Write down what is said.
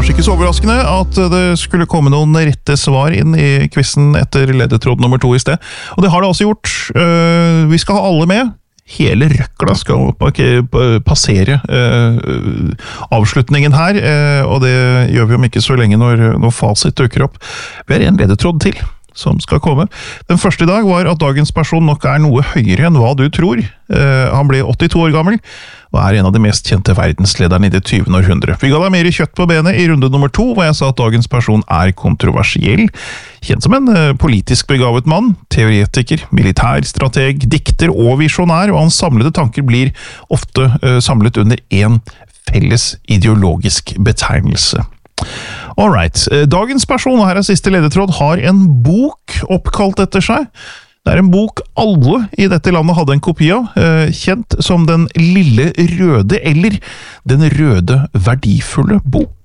kanskje ikke så overraskende at det skulle komme noen rette svar inn i quizen etter ledetråd nummer 2 i sted. Og det har det også gjort. Vi skal ha alle med. Hele røkla skal passere avslutningen her, og det gjør vi om ikke så lenge når fasit dukker opp. Vi har en ledetråd til som skal komme. Den første i dag var at dagens person nok er noe høyere enn hva du tror. Han ble 82 år gammel, og er en av de mest kjente verdenslederne i det 20. århundre. Vi ga deg mer kjøtt på benet i runde nummer 2, hvor jeg sa at dagens person er kontroversiell, kjent som en politisk begavet mann, teoretiker, militærstrateg, dikter og visjonær, og hans samlede tanker blir ofte samlet under en felles ideologisk betegnelse. Alright, dagens person, og her er siste ledetråd, har en bok oppkalt etter seg. Det er en bok alle i dette landet hadde en kopi av, kjent som Den lille røde, eller Den røde verdifulle bok.